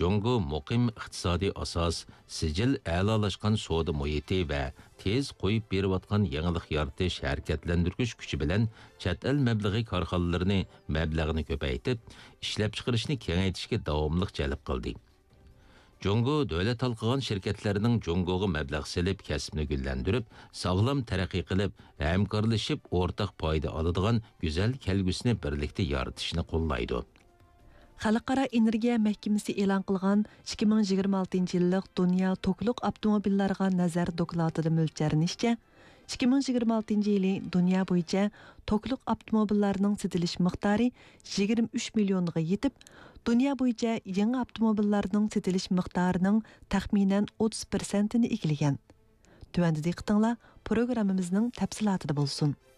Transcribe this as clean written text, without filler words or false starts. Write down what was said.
Jungo muqim iqtisodiy asos, sijil a'lolashgan savdo muhiti va tez qo'yib berayotgan yangilik yaratish harakatlantirish kuchi bilan chet el mablag'i korxonalarini mablag'ini ko'paytib, ishlab chiqarishni kengaytirishga davomli jalb qildi. Jungo davlat halqagan şirketlerinin Jungo'ga mablag' selib kasbni gullandirib, sog'lom taraqqiy qilib, hamkorlashib o'rtaq foyda oladigan go'zal kelgusini birlikda yaratishni qo'llaydi. Xalqaro energiya mahkamasi e'lon qilgan 2026-yillik dunyo to'kliq avtomobillarga nazar dokladida mo'ljallanishcha 2026-yili dunyo bo'yicha to'kliq avtomobillarning sotilish miqdori 23 millionga yetib, dunyo bo'yicha yangi avtomobillarning sotilish miqdorining taxminan 30%ni egallagan. Tuvanda diqqatinglar, programmamizning tafsilotida bo'lsin.